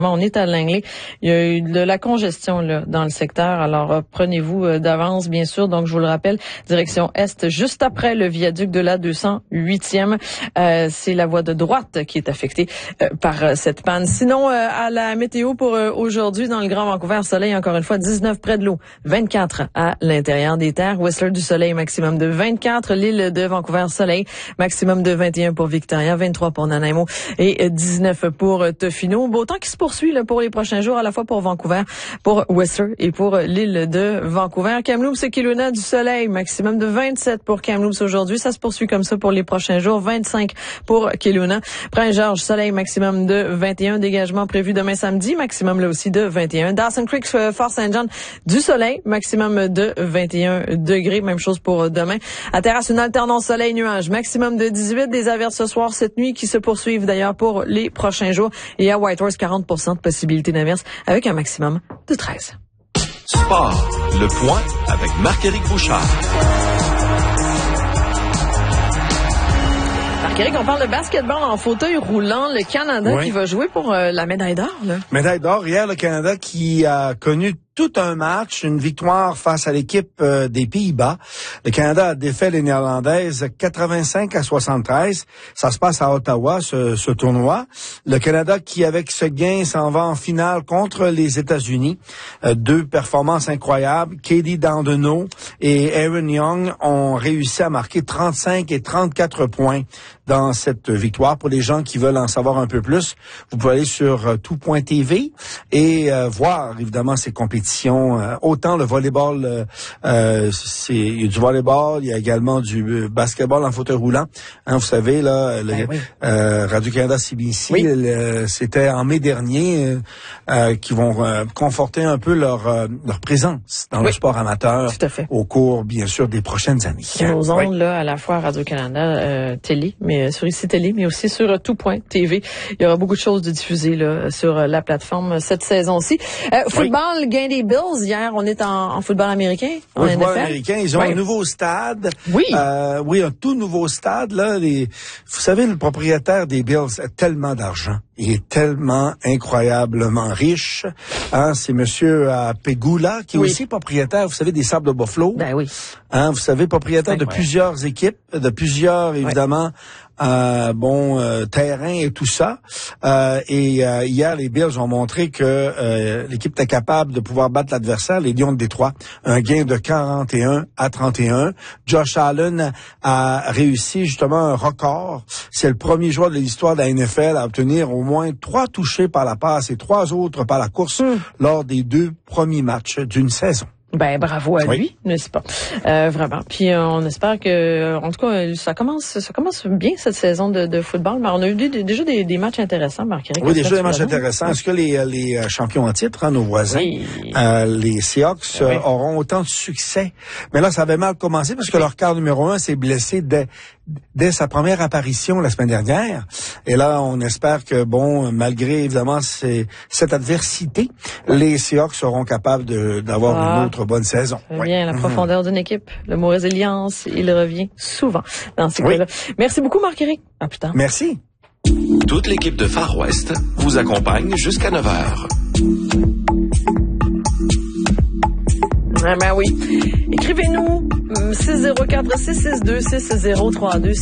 On est à Langley. Il y a eu de la congestion là, dans le secteur. Alors, prenez-vous d'avance, bien sûr. Donc, je vous le rappelle, direction Est, juste après le viaduc de la 208e. C'est la voie de droite qui est affectée par cette panne. Sinon, à la météo pour aujourd'hui, dans le Grand Vancouver, soleil, encore une fois, 19 près de l'eau, 24 à l'intérieur des terres. Whistler, du soleil, maximum de 24. L'île de Vancouver, soleil, maximum de 21 pour Victoria, 23 pour Nanaimo et 19 pour Tofino. Beau temps qui se poursuit là, pour les prochains jours, à la fois pour Vancouver, pour Whistler et pour l'île de Vancouver. Kamloops et Kelowna, du soleil, maximum de 27 pour Kamloops aujourd'hui. Ça se poursuit comme ça pour les prochains jours, 25 pour Kelowna. Prince-Georges, soleil, maximum de 21. Dégagement prévu demain samedi, maximum là aussi de 21. Dawson Creek, Fort St. John, du soleil, maximum de 21 degrés. Même chose pour demain. À Terrasse, une alternance soleil-nuage, maximum de 18. Des averses ce soir, cette nuit, qui se poursuivent d'ailleurs pour les prochains jours. Et à Whitehorse, 40% de possibilité d'averse avec un maximum de 13. Sport, le point avec Marc-Éric Bouchard. Marc-Éric, on parle de basketball en fauteuil roulant. Le Canada qui va jouer pour la médaille d'or. Là. Médaille d'or. Hier, le Canada qui a connu tout un match, une victoire face à l'équipe des Pays-Bas. Le Canada a défait les Néerlandaises 85-73. Ça se passe à Ottawa, ce tournoi. Le Canada qui, avec ce gain, s'en va en finale contre les États-Unis. Deux performances incroyables. Katie Dandeno et Aaron Young ont réussi à marquer 35 et 34 points dans cette victoire. Pour les gens qui veulent en savoir un peu plus, vous pouvez aller sur tout.tv et voir évidemment ces compétitions. Autant le volleyball, il y a du volleyball, il y a également du basketball en fauteuil roulant. Hein, vous savez, là, Radio-Canada CBC, c'était en mai dernier, qui vont conforter un peu leur présence dans le sport amateur au cours, bien sûr, des prochaines années. Nos ondes, là, à la fois Radio-Canada télé, mais sur ici télé, mais aussi sur tout.tv. Il y aura beaucoup de choses de diffusées là, sur la plateforme cette saison-ci. Football, gain des Bills. Hier, on est en football américain. En football américain, ils ont un nouveau stade. Un tout nouveau stade. Là, vous savez, le propriétaire des Bills a tellement d'argent. Il est tellement incroyablement riche. Hein, c'est Monsieur Pegula, qui est aussi propriétaire, vous savez, des Sables de Buffalo. Ben oui. Hein, vous savez, propriétaire de plusieurs équipes, de plusieurs, évidemment, terrain et tout ça. Hier, les Bills ont montré que l'équipe était capable de pouvoir battre l'adversaire, les Lions de Détroit. Un gain de 41-31. Josh Allen a réussi justement un record. C'est le premier joueur de l'histoire de la NFL à obtenir au moins 3 touchés par la passe et 3 autres par la course lors des 2 premiers matchs d'une saison. Ben bravo à lui, n'est-ce pas? Vraiment. Puis on espère que, en tout cas, ça commence bien cette saison de football. Mais on a eu déjà des matchs intéressants, Marc-Éric. Oui, déjà des matchs intéressants. Est-ce que les champions en titre, nos voisins, les Seahawks, auront autant de succès? Mais là, ça avait mal commencé parce que leur quart numéro 1 s'est blessé dès sa première apparition la semaine dernière. Et là, on espère que, malgré évidemment cette adversité, les Seahawks seront capables d'avoir une autre bonne saison. Bien, la profondeur d'une équipe, le mot résilience, il revient souvent dans ces cas-là. Merci beaucoup, Marc-Éric. À plus tard. Merci. Toute l'équipe de Far West vous accompagne jusqu'à 9h. Ben oui. Écrivez-nous 604-662-6032,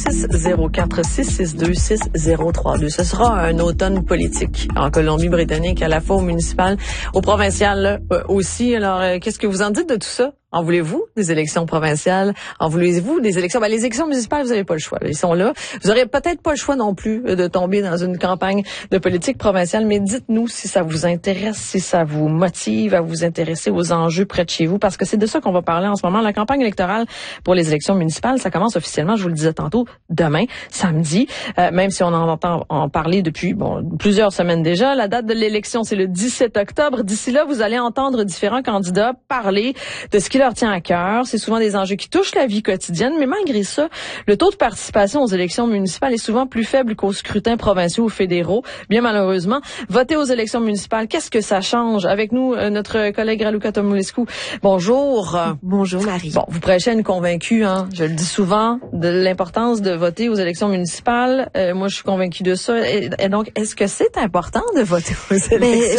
604-662-6032. Ce sera un automne politique en Colombie-Britannique, à la fois au municipal, au provincial là, aussi. Alors, qu'est-ce que vous en dites de tout ça? En voulez-vous des élections provinciales? En voulez-vous des élections? Les élections municipales, vous n'avez pas le choix. Ils sont là. Vous aurez peut-être pas le choix non plus de tomber dans une campagne de politique provinciale, mais dites-nous si ça vous intéresse, si ça vous motive à vous intéresser aux enjeux près de chez vous, parce que c'est de ça qu'on va parler en ce moment. La campagne électorale pour les élections municipales, ça commence officiellement, je vous le disais tantôt, demain, samedi, même si on en entend en parler depuis plusieurs semaines déjà. La date de l'élection, c'est le 17 octobre. D'ici là, vous allez entendre différents candidats parler de ce qui leur tient à cœur. C'est souvent des enjeux qui touchent la vie quotidienne, mais malgré ça, le taux de participation aux élections municipales est souvent plus faible qu'aux scrutins provinciaux ou fédéraux, bien malheureusement. Voter aux élections municipales, qu'est-ce que ça change? Avec nous, notre collègue Raluca Tomulescu. Bonjour. Bonjour. Bonjour Marie. Bon, vous prêchez à une convaincue, hein. Je le dis souvent, de l'importance de voter aux élections municipales. Moi, je suis convaincue de ça. Et donc, est-ce que c'est important de voter aux élections?